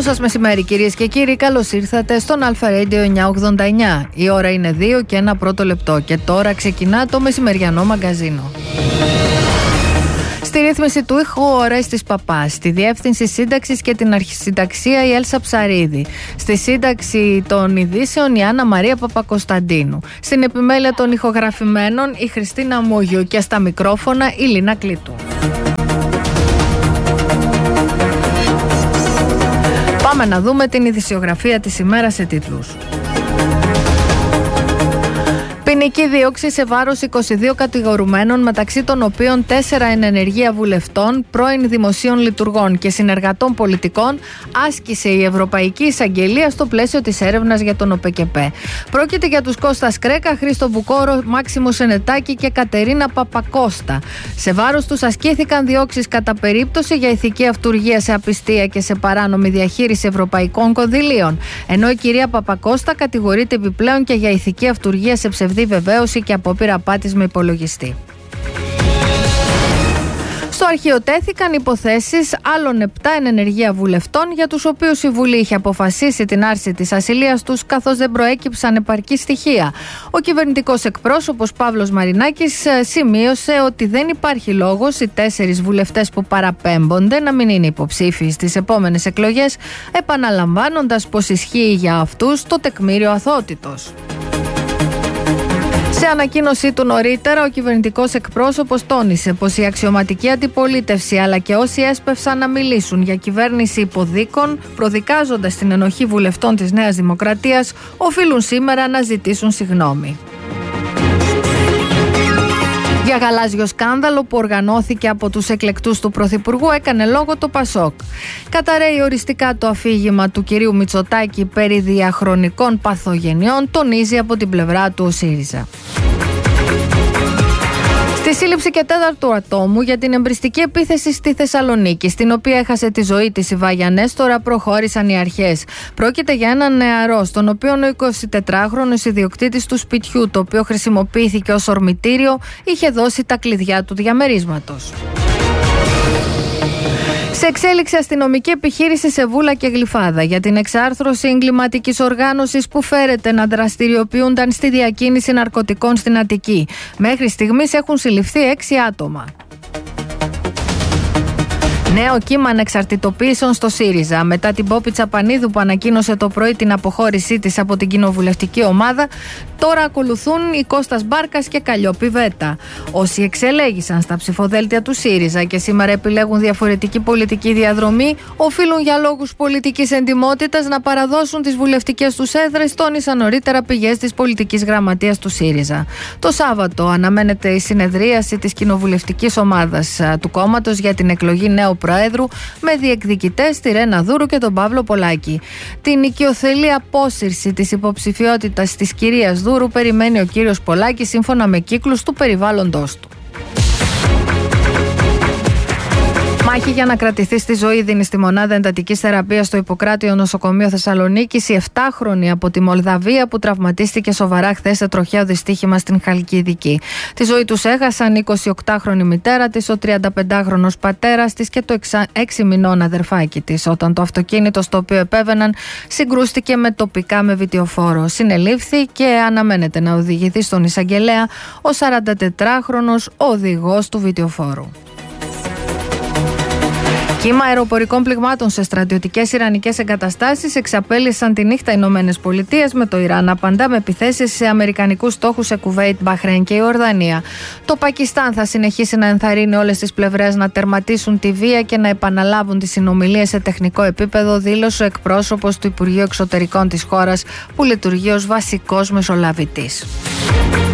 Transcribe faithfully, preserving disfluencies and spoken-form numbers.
Καλό σας μεσημέρι, κυρίες και κύριοι. Καλώς ήρθατε στον Αλφα Radio εννιακόσια ογδόντα εννιά. Η ώρα είναι δύο και ένα πρώτο λεπτό και τώρα ξεκινά το μεσημεριανό μαγκαζίνο. Στη ρύθμιση του ήχου ο Ορέστης Παπάς, στη διεύθυνση σύνταξης και την αρχισυνταξία η Έλσα Ψαρίδη, στη σύνταξη των ειδήσεων η Άννα Μαρία Παπακοσταντίνου, στην επιμέλεια των ηχογραφημένων η Χριστίνα Μούγιου και στα μικρόφωνα η Λίνα Κλήτου. Πάμε να δούμε την ειδησιογραφία της ημέρας σε τίτλους. Ποινική δίωξη σε βάρος είκοσι δύο κατηγορουμένων, μεταξύ των οποίων τέσσερα εν ενεργεία βουλευτών, πρώην δημοσίων λειτουργών και συνεργατών πολιτικών, άσκησε η Ευρωπαϊκή Εισαγγελία στο πλαίσιο της έρευνας για τον ΟΠΕΚΕΠΕ. Πρόκειται για τους Κώστα Κρέκα, Χρήστο Βουκόρο, Μάξιμο Σενετάκη και Κατερίνα Παπακώστα. Σε βάρος τους ασκήθηκαν διώξεις κατά περίπτωση για ηθική αυτουργία σε απιστία και σε παράνομη διαχείριση ευρωπαϊκών κονδυλίων. Ενώ η κυρία Παπακώστα κατηγορείται επιπλέον και για ηθική αυτουργία σε ψευδή βεβαίωση και απόπειρα απάτης με υπολογιστή. Στο αρχείο τέθηκαν υποθέσεις άλλων επτά εν ενεργεία βουλευτών, για τους οποίους η Βουλή είχε αποφασίσει την άρση της ασυλίας τους, καθώς δεν προέκυψαν επαρκή στοιχεία. Ο κυβερνητικός εκπρόσωπος Παύλος Μαρινάκης σημείωσε ότι δεν υπάρχει λόγος οι τέσσερις βουλευτές που παραπέμπονται να μην είναι υποψήφιοι στις επόμενες εκλογές, επαναλαμβάνοντας πως ισχύει για αυτούς το τεκμήριο αθωότητος. Σε ανακοίνωσή του νωρίτερα, ο κυβερνητικός εκπρόσωπος τόνισε πως η αξιωματική αντιπολίτευση αλλά και όσοι έσπευσαν να μιλήσουν για κυβέρνηση υποδίκων, προδικάζοντας την ενοχή βουλευτών της Νέας Δημοκρατίας, οφείλουν σήμερα να ζητήσουν συγγνώμη. Για γαλάζιο σκάνδαλο που οργανώθηκε από τους εκλεκτούς του Πρωθυπουργού έκανε λόγο το Πασόκ. Καταραίει οριστικά το αφήγημα του κυρίου Μητσοτάκη περί διαχρονικών παθογενειών, τονίζει από την πλευρά του ο ΣΥΡΙΖΑ. Στη σύλληψη και τέταρτου ατόμου για την εμπριστική επίθεση στη Θεσσαλονίκη, στην οποία έχασε τη ζωή της η Βάγια Νέστορα, προχώρησαν οι αρχές. Πρόκειται για έναν νεαρό, στον οποίο ο εικοσιτετράχρονος ιδιοκτήτης του σπιτιού, το οποίο χρησιμοποιήθηκε ως ορμητήριο, είχε δώσει τα κλειδιά του διαμερίσματος. Σε εξέλιξη αστυνομική επιχείρηση σε Βούλα και Γλυφάδα για την εξάρθρωση εγκληματικής οργάνωσης που φέρεται να δραστηριοποιούνταν στη διακίνηση ναρκωτικών στην Αττική. Μέχρι στιγμής έχουν συλληφθεί έξι άτομα. Νέο κύμα ανεξαρτητοποίησεων στο ΣΥΡΙΖΑ. Μετά την Πόπη Τσαπανίδου που ανακοίνωσε το πρωί την αποχώρησή της από την κοινοβουλευτική ομάδα, τώρα ακολουθούν οι Κώστας Μπάρκας και Καλλιόπη Βέτα. Όσοι εξελέγησαν στα ψηφοδέλτια του ΣΥΡΙΖΑ και σήμερα επιλέγουν διαφορετική πολιτική διαδρομή, οφείλουν για λόγους πολιτικής εντιμότητας να παραδώσουν τις βουλευτικές τους έδρες, τόνισαν νωρίτερα πηγές της πολιτικής γραμματείας του ΣΥΡΙΖΑ. Το Σάββατο αναμένεται η συνεδρίαση της κοινοβουλευτικής ομάδας του κόμματος για την εκλογή νέου Προέδρου, με διεκδικητές τη Ρένα Δούρου και τον Παύλο Πολάκη. Την οικειοθελή απόσυρση της υποψηφιότητας της κυρίας Δούρου περιμένει ο κύριος Πολάκης, σύμφωνα με κύκλους του περιβάλλοντος του. Μάχη για να κρατηθεί στη ζωή δίνει στη μονάδα εντατικής θεραπείας στο Ιπποκράτειο Νοσοκομείο Θεσσαλονίκης η επτάχρονη από τη Μολδαβία που τραυματίστηκε σοβαρά χθες σε τροχαίο δυστύχημα στην Χαλκιδική. Τη ζωή τους έχασαν η εικοσιοκτάχρονη μητέρα της, ο τριανταπεντάχρονος πατέρας της και το έξι μηνών αδερφάκι της, όταν το αυτοκίνητο στο οποίο επέβαιναν συγκρούστηκε με τοπικά με βιτιοφόρο. Συνελήφθη και αναμένεται να οδηγηθεί στον εισαγγελέα ο σαραντατετράχρονος οδηγός του βιτιοφόρου. Κύμα αεροπορικών πληγμάτων σε στρατιωτικές ιρανικές εγκαταστάσεις εξαπέλυσαν τη νύχτα οι Ηνωμένες Πολιτείες, με το Ιράν να απαντά με επιθέσεις σε αμερικανικούς στόχους σε Κουβέιτ, Μπαχρέιν και Ιορδανία. Το Πακιστάν θα συνεχίσει να ενθαρρύνει όλες τις πλευρές να τερματίσουν τη βία και να επαναλάβουν τις συνομιλίες σε τεχνικό επίπεδο, δήλωσε ο εκπρόσωπος του Υπουργείου Εξωτερικών της χώρας, που λειτουργεί ως βασικός μεσολαβητής.